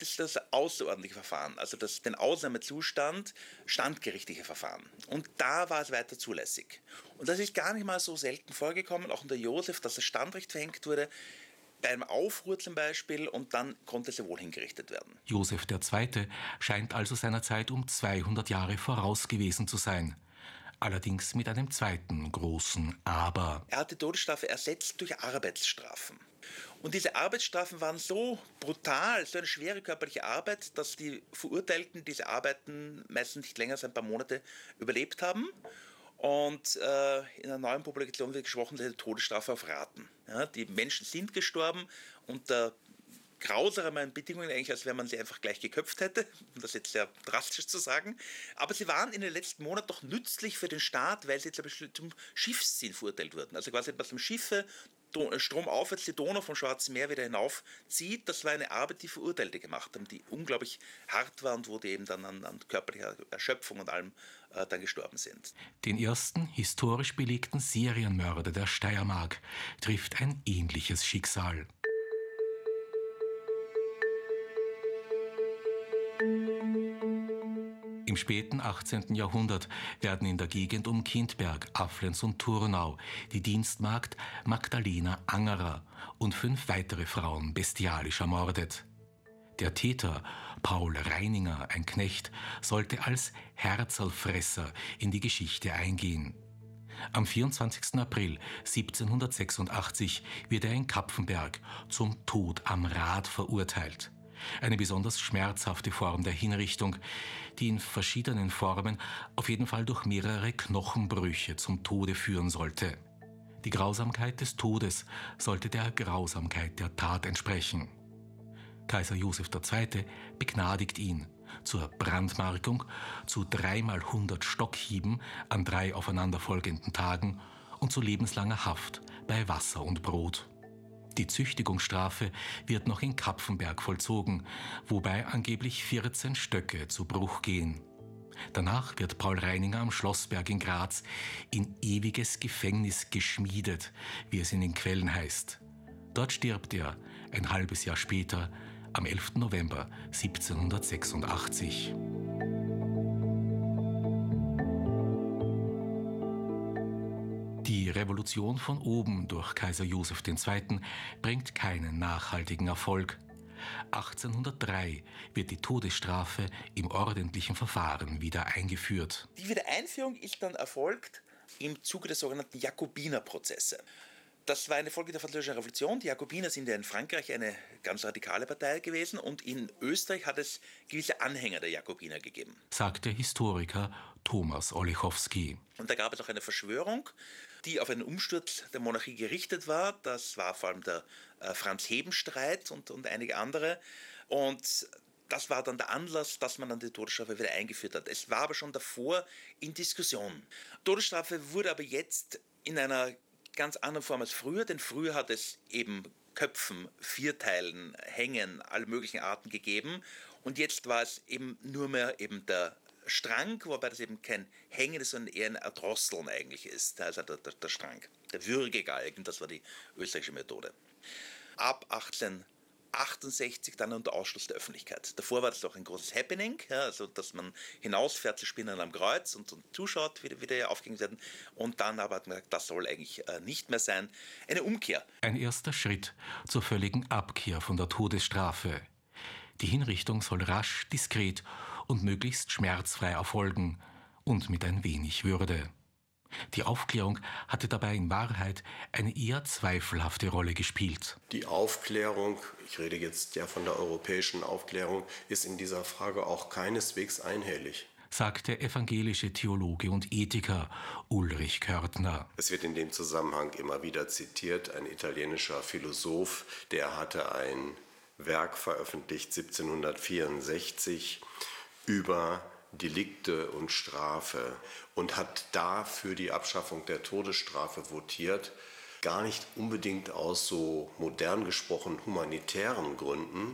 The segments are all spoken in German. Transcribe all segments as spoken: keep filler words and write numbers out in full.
Das ist das außerordentliche Verfahren, also das, den Ausnahmezustand, standgerichtliche Verfahren. Und da war es weiter zulässig. Und das ist gar nicht mal so selten vorgekommen, auch unter Josef, dass das Standrecht verhängt wurde, bei einem Aufruhr zum Beispiel, und dann konnte es ja wohl hingerichtet werden. Josef der Zweite scheint also seiner Zeit um zweihundert Jahre voraus gewesen zu sein. Allerdings mit einem zweiten großen Aber. Er hat die Todesstrafe ersetzt durch Arbeitsstrafen. Und diese Arbeitsstrafen waren so brutal, so eine schwere körperliche Arbeit, dass die Verurteilten diese Arbeiten meistens nicht länger als ein paar Monate überlebt haben. Und äh, in einer neuen Publikation wird gesprochen, die Todesstrafe auf Raten. Ja, die Menschen sind gestorben unter grausamen Bedingungen, eigentlich, als wenn man sie einfach gleich geköpft hätte, um das jetzt sehr drastisch zu sagen. Aber sie waren in den letzten Monaten doch nützlich für den Staat, weil sie zum Beispiel zum Schiffsziehen verurteilt wurden. Also quasi, was dem Schiffe stromaufwärts die Donau vom Schwarzen Meer wieder hinaufzieht, das war eine Arbeit, die Verurteilte gemacht haben, die unglaublich hart war und wo die eben dann an, an körperlicher Erschöpfung und allem äh, dann gestorben sind. Den ersten historisch belegten Serienmörder der Steiermark trifft ein ähnliches Schicksal. Im späten achtzehnten Jahrhundert werden in der Gegend um Kindberg, Afflens und Turnau die Dienstmagd Magdalena Angerer und fünf weitere Frauen bestialisch ermordet. Der Täter, Paul Reininger, ein Knecht, sollte als Herzlfresser in die Geschichte eingehen. Am vierundzwanzigsten April siebzehnhundertsechsundachtzig wird er in Kapfenberg zum Tod am Rad verurteilt. Eine besonders schmerzhafte Form der Hinrichtung, die in verschiedenen Formen auf jeden Fall durch mehrere Knochenbrüche zum Tode führen sollte. Die Grausamkeit des Todes sollte der Grausamkeit der Tat entsprechen. Kaiser Josef der Zweite begnadigt ihn zur Brandmarkung zu dreimal hundert Stockhieben an drei aufeinanderfolgenden Tagen und zu lebenslanger Haft bei Wasser und Brot. Die Züchtigungsstrafe wird noch in Kapfenberg vollzogen, wobei angeblich vierzehn Stöcke zu Bruch gehen. Danach wird Paul Reininger am Schlossberg in Graz in ewiges Gefängnis geschmiedet, wie es in den Quellen heißt. Dort stirbt er ein halbes Jahr später, am elften November siebzehnhundertsechsundachtzig. Die Revolution von oben durch Kaiser Josef der Zweite bringt keinen nachhaltigen Erfolg. achtzehnhundertdrei wird die Todesstrafe im ordentlichen Verfahren wieder eingeführt. Die Wiedereinführung ist dann erfolgt im Zuge der sogenannten Jakobinerprozesse. Das war eine Folge der Französischen Revolution. Die Jakobiner sind ja in Frankreich eine ganz radikale Partei gewesen und in Österreich hat es gewisse Anhänger der Jakobiner gegeben, sagt der Historiker Thomas Olechowski. Und da gab es auch eine Verschwörung, die auf einen Umsturz der Monarchie gerichtet war. Das war vor allem der äh, Franz-Heben-Streit und, und einige andere. Und das war dann der Anlass, dass man dann die Todesstrafe wieder eingeführt hat. Es war aber schon davor in Diskussion. Todesstrafe wurde aber jetzt in einer ganz andere Form als früher, denn früher hat es eben Köpfen, Vierteilen, Hängen, alle möglichen Arten gegeben und jetzt war es eben nur mehr eben der Strang, wobei das eben kein Hängen ist, sondern eher ein Erdrosseln eigentlich ist, also der, der, der Strang, der Würgegalgen, das war die österreichische Methode. Ab achtzehnhundertachtundsechzig dann unter Ausschluss der Öffentlichkeit. Davor war das doch ein großes Happening, ja, also dass man hinausfährt zu Spinnen am Kreuz und, und zuschaut, wie, wie die aufgehängt werden. Und dann aber hat man gesagt, das soll eigentlich äh, nicht mehr sein. Eine Umkehr. Ein erster Schritt zur völligen Abkehr von der Todesstrafe. Die Hinrichtung soll rasch, diskret und möglichst schmerzfrei erfolgen und mit ein wenig Würde. Die Aufklärung hatte dabei in Wahrheit eine eher zweifelhafte Rolle gespielt. Die Aufklärung, ich rede jetzt ja von der europäischen Aufklärung, ist in dieser Frage auch keineswegs einhellig, sagt der evangelische Theologe und Ethiker Ulrich Körtner. Es wird in dem Zusammenhang immer wieder zitiert, ein italienischer Philosoph, der hatte ein Werk veröffentlicht siebzehnhundertvierundsechzig über Delikte und Strafe und hat da für die Abschaffung der Todesstrafe votiert, gar nicht unbedingt aus so modern gesprochen humanitären Gründen,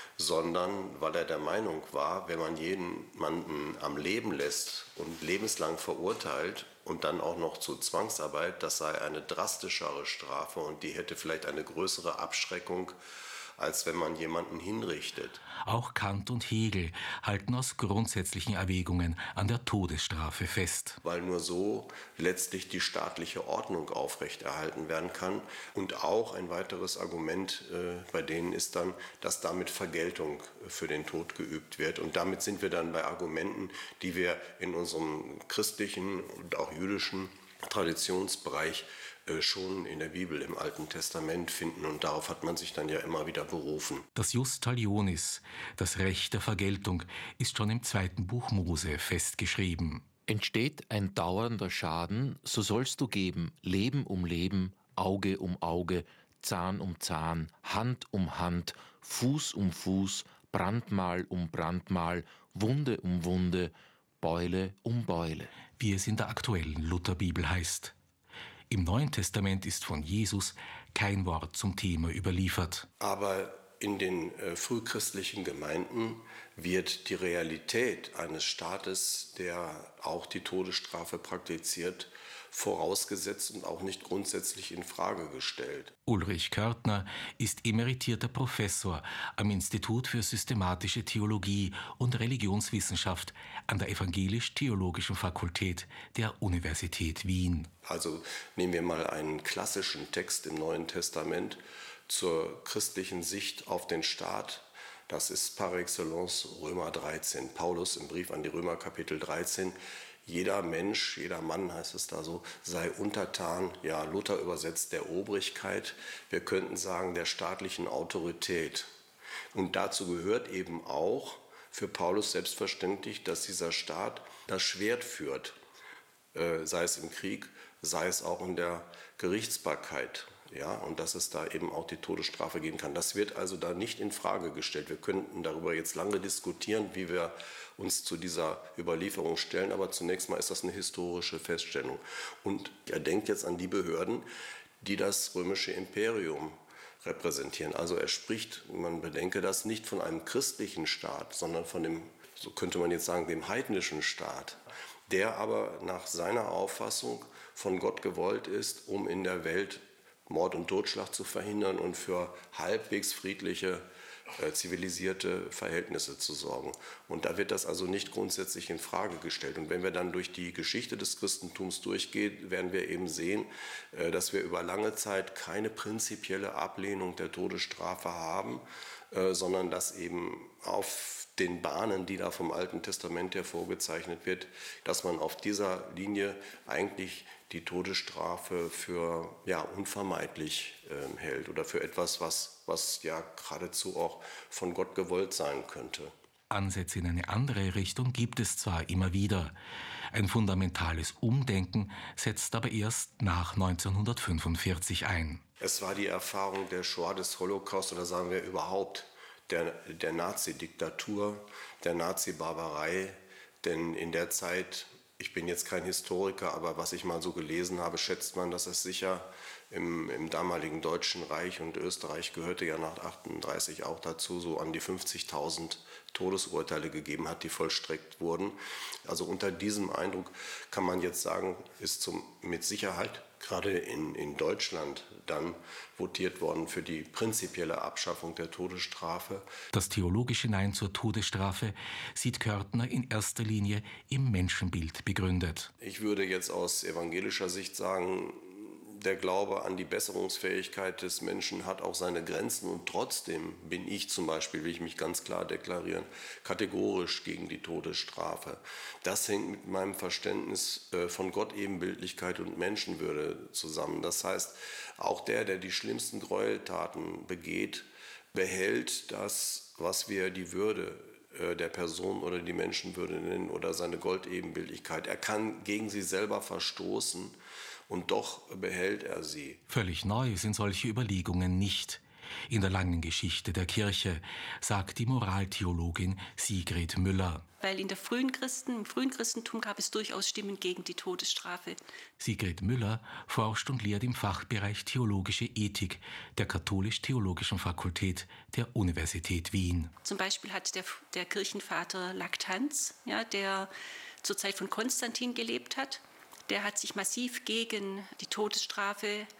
sondern weil er der Meinung war, wenn man jemanden am Leben lässt und lebenslang verurteilt und dann auch noch zu Zwangsarbeit, das sei eine drastischere Strafe und die hätte vielleicht eine größere Abschreckung als wenn man jemanden hinrichtet. Auch Kant und Hegel halten aus grundsätzlichen Erwägungen an der Todesstrafe fest. Weil nur so letztlich die staatliche Ordnung aufrechterhalten werden kann. Und auch ein weiteres Argument äh, bei denen ist dann, dass damit Vergeltung für den Tod geübt wird. Und damit sind wir dann bei Argumenten, die wir in unserem christlichen und auch jüdischen Traditionsbereich schon in der Bibel im Alten Testament finden, und darauf hat man sich dann ja immer wieder berufen. Das Jus talionis, das Recht der Vergeltung, ist schon im zweiten Buch Mose festgeschrieben. Entsteht ein dauernder Schaden, so sollst du geben, Leben um Leben, Auge um Auge, Zahn um Zahn, Hand um Hand, Fuß um Fuß, Brandmal um Brandmal, Wunde um Wunde, Beule um Beule. Wie es in der aktuellen Lutherbibel heißt. Im Neuen Testament ist von Jesus kein Wort zum Thema überliefert. Aber in den äh, frühchristlichen Gemeinden wird die Realität eines Staates, der auch die Todesstrafe praktiziert, vorausgesetzt und auch nicht grundsätzlich in Frage gestellt. Ulrich Körtner ist emeritierter Professor am Institut für Systematische Theologie und Religionswissenschaft an der Evangelisch-Theologischen Fakultät der Universität Wien. Also nehmen wir mal einen klassischen Text im Neuen Testament zur christlichen Sicht auf den Staat. Das ist par excellence Römer dreizehn. Paulus im Brief an die Römer Kapitel dreizehn. Jeder Mensch, jeder Mann, heißt es da so, sei untertan, ja, Luther übersetzt der Obrigkeit, wir könnten sagen der staatlichen Autorität. Und dazu gehört eben auch für Paulus selbstverständlich, dass dieser Staat das Schwert führt, äh, sei es im Krieg, sei es auch in der Gerichtsbarkeit. Ja, und dass es da eben auch die Todesstrafe geben kann. Das wird also da nicht in Frage gestellt. Wir könnten darüber jetzt lange diskutieren, wie wir uns zu dieser Überlieferung stellen, aber zunächst mal ist das eine historische Feststellung. Und er denkt jetzt an die Behörden, die das römische Imperium repräsentieren. Also er spricht, man bedenke das, nicht von einem christlichen Staat, sondern von dem, so könnte man jetzt sagen, dem heidnischen Staat, der aber nach seiner Auffassung von Gott gewollt ist, um in der Welt Mord und Totschlag zu verhindern und für halbwegs friedliche, äh, zivilisierte Verhältnisse zu sorgen. Und da wird das also nicht grundsätzlich in Frage gestellt. Und wenn wir dann durch die Geschichte des Christentums durchgehen, werden wir eben sehen, äh, dass wir über lange Zeit keine prinzipielle Ablehnung der Todesstrafe haben, äh, sondern dass eben auf den Bahnen, die da vom Alten Testament her vorgezeichnet wird, dass man auf dieser Linie eigentlich die Todesstrafe für ja, unvermeidlich äh, hält oder für etwas, was, was ja geradezu auch von Gott gewollt sein könnte. Ansätze in eine andere Richtung gibt es zwar immer wieder. Ein fundamentales Umdenken setzt aber erst nach neunzehnhundertfünfundvierzig ein. Es war die Erfahrung der Shoah, des Holocaust oder sagen wir überhaupt der, der Nazi-Diktatur, der Nazi-Barbarei, denn in der Zeit, ich bin jetzt kein Historiker, aber was ich mal so gelesen habe, schätzt man, dass es sicher im, im damaligen Deutschen Reich, und Österreich gehörte ja nach achtunddreißig auch dazu, so an die fünfzigtausend Todesurteile gegeben hat, die vollstreckt wurden. Also unter diesem Eindruck kann man jetzt sagen, ist zum, mit Sicherheit gerade in, in Deutschland dann votiert worden für die prinzipielle Abschaffung der Todesstrafe. Das theologische Nein zur Todesstrafe sieht Körtner in erster Linie im Menschenbild begründet. Ich würde jetzt aus evangelischer Sicht sagen, der Glaube an die Besserungsfähigkeit des Menschen hat auch seine Grenzen, und trotzdem bin ich zum Beispiel, will ich mich ganz klar deklarieren, kategorisch gegen die Todesstrafe. Das hängt mit meinem Verständnis von Gottebenbildlichkeit und Menschenwürde zusammen. Das heißt, auch der, der die schlimmsten Gräueltaten begeht, behält das, was wir die Würde der Person oder die Menschenwürde nennen oder seine Gottebenbildlichkeit. Er kann gegen sie selber verstoßen, und doch behält er sie. Völlig neu sind solche Überlegungen nicht. In der langen Geschichte der Kirche, sagt die Moraltheologin Sigrid Müller. Weil in der frühen Christen, im frühen Christentum gab es durchaus Stimmen gegen die Todesstrafe. Sigrid Müller forscht und lehrt im Fachbereich Theologische Ethik der Katholisch-Theologischen Fakultät der Universität Wien. Zum Beispiel hat der, der Kirchenvater Lactanz, ja, der zur Zeit von Konstantin gelebt hat, der hat sich massiv gegen die Todesstrafe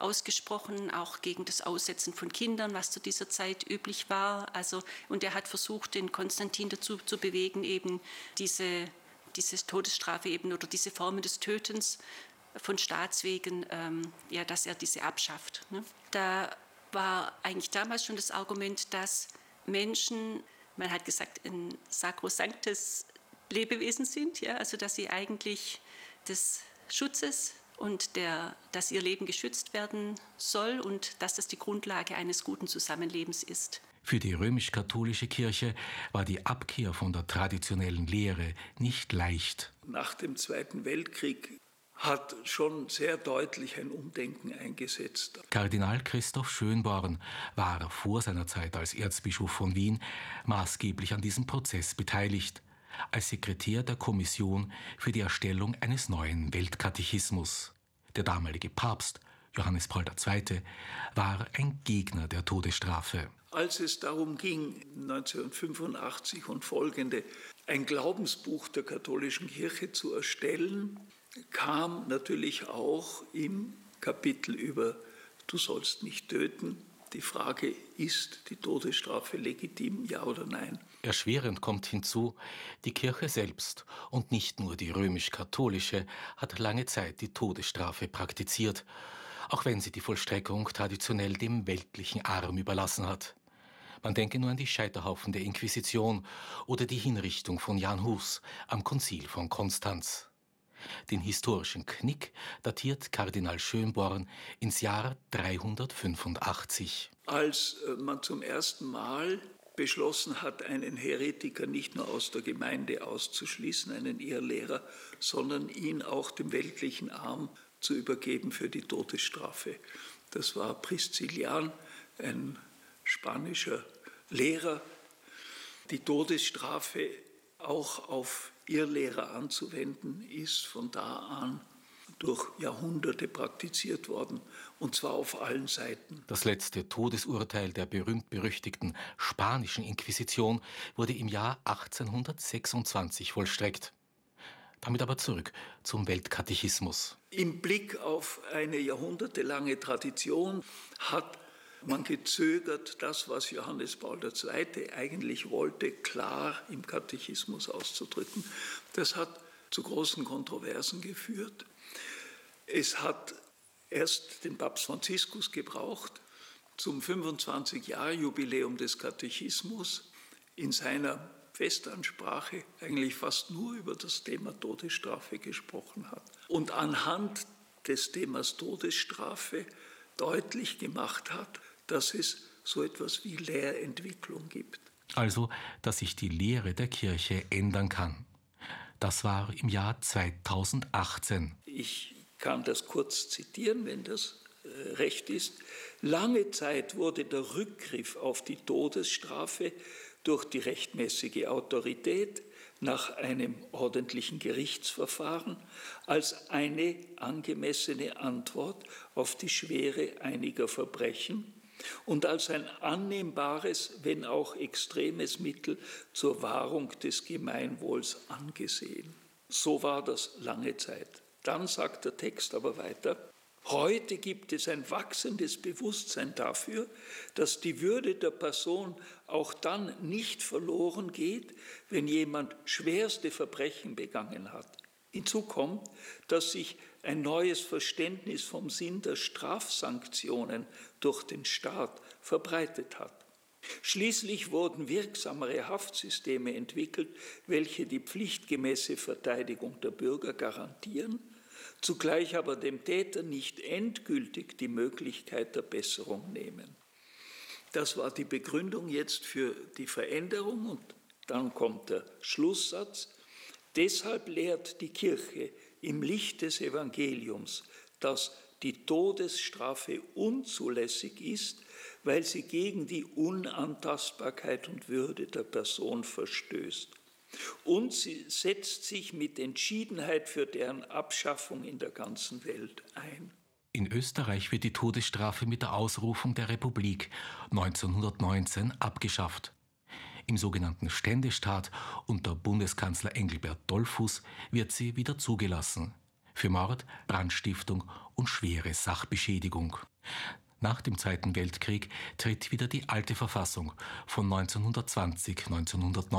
ausgesprochen, auch gegen das Aussetzen von Kindern, was zu dieser Zeit üblich war. Also, und er hat versucht, den Konstantin dazu zu bewegen, eben diese, diese Todesstrafe eben oder diese Formen des Tötens von Staatswegen, ähm, ja, dass er diese abschafft. Ne? Da war eigentlich damals schon das Argument, dass Menschen, man hat gesagt, ein sakrosanktes Lebewesen sind, ja, also dass sie eigentlich des Schutzes und der, dass ihr Leben geschützt werden soll und dass das die Grundlage eines guten Zusammenlebens ist. Für die römisch-katholische Kirche war die Abkehr von der traditionellen Lehre nicht leicht. Nach dem Zweiten Weltkrieg hat schon sehr deutlich ein Umdenken eingesetzt. Kardinal Christoph Schönborn war vor seiner Zeit als Erzbischof von Wien maßgeblich an diesem Prozess beteiligt, als Sekretär der Kommission für die Erstellung eines neuen Weltkatechismus. Der damalige Papst, Johannes Paul der Zweite., war ein Gegner der Todesstrafe. Als es darum ging, neunzehnhundertfünfundachtzig und folgende, ein Glaubensbuch der katholischen Kirche zu erstellen, kam natürlich auch im Kapitel über Du sollst nicht töten die Frage, ist die Todesstrafe legitim, ja oder nein? Erschwerend kommt hinzu, die Kirche selbst und nicht nur die römisch-katholische hat lange Zeit die Todesstrafe praktiziert, auch wenn sie die Vollstreckung traditionell dem weltlichen Arm überlassen hat. Man denke nur an die Scheiterhaufen der Inquisition oder die Hinrichtung von Jan Hus am Konzil von Konstanz. Den historischen Knick datiert Kardinal Schönborn ins Jahr dreihundertfünfundachtzig. Als man zum ersten Mal beschlossen hat, einen Heretiker nicht nur aus der Gemeinde auszuschließen, einen Irrlehrer, sondern ihn auch dem weltlichen Arm zu übergeben für die Todesstrafe. Das war Priscillian, ein spanischer Lehrer. Die Todesstrafe auch auf Irrlehrer anzuwenden, ist von da an durch Jahrhunderte praktiziert worden, und zwar auf allen Seiten. Das letzte Todesurteil der berühmt-berüchtigten spanischen Inquisition wurde im Jahr achtzehnhundertsechsundzwanzig vollstreckt. Damit aber zurück zum Weltkatechismus. Im Blick auf eine jahrhundertelange Tradition hat man gezögert, das, was Johannes Paul der Zweite eigentlich wollte, klar im Katechismus auszudrücken. Das hat zu großen Kontroversen geführt. Es hat erst den Papst Franziskus gebraucht, zum fünfundzwanzig-Jahr-Jubiläum des Katechismus in seiner Festansprache eigentlich fast nur über das Thema Todesstrafe gesprochen hat. Und anhand des Themas Todesstrafe deutlich gemacht hat, dass es so etwas wie Lehrentwicklung gibt. Also, dass sich die Lehre der Kirche ändern kann. Das war im Jahr zweitausendachtzehn. Ich kann das kurz zitieren, wenn das äh, recht ist. Lange Zeit wurde der Rückgriff auf die Todesstrafe durch die rechtmäßige Autorität nach einem ordentlichen Gerichtsverfahren als eine angemessene Antwort auf die Schwere einiger Verbrechen und als ein annehmbares, wenn auch extremes Mittel zur Wahrung des Gemeinwohls angesehen. So war das lange Zeit. Dann sagt der Text aber weiter: Heute gibt es ein wachsendes Bewusstsein dafür, dass die Würde der Person auch dann nicht verloren geht, wenn jemand schwerste Verbrechen begangen hat. Hinzu kommt, dass sich ein neues Verständnis vom Sinn der Strafsanktionen durch den Staat verbreitet hat. Schließlich wurden wirksamere Haftsysteme entwickelt, welche die pflichtgemäße Verteidigung der Bürger garantieren, zugleich aber dem Täter nicht endgültig die Möglichkeit der Besserung nehmen. Das war die Begründung jetzt für die Veränderung, und dann kommt der Schlusssatz. Deshalb lehrt die Kirche im Licht des Evangeliums, dass die Todesstrafe unzulässig ist, weil sie gegen die Unantastbarkeit und Würde der Person verstößt. Und sie setzt sich mit Entschiedenheit für deren Abschaffung in der ganzen Welt ein. In Österreich wird die Todesstrafe mit der Ausrufung der Republik neunzehnhundertneunzehn abgeschafft. Im sogenannten Ständestaat unter Bundeskanzler Engelbert Dollfuß wird sie wieder zugelassen. für Mord, Brandstiftung und schwere Sachbeschädigung. Nach dem Zweiten Weltkrieg tritt wieder die alte Verfassung von neunzehnhundertzwanzig bis neunzehnhundertneunzehn